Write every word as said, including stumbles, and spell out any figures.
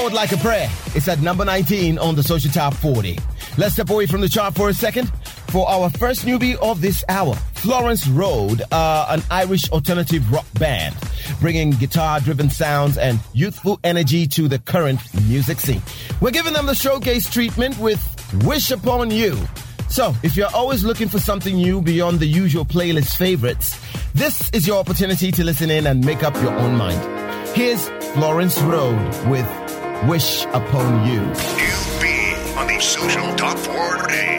Road Like a Prayer. It's at number nineteen on the Social Top forty. Let's step away from the chart for a second for our first newbie of this hour. Florence Road, uh, an Irish alternative rock band, bringing guitar-driven sounds and youthful energy to the current music scene. We're giving them the showcase treatment with Wish Upon You. So, if you're always looking for something new beyond the usual playlist favorites, this is your opportunity to listen in and make up your own mind. Here's Florence Road with Wish Upon You. New B on the Social Top forty.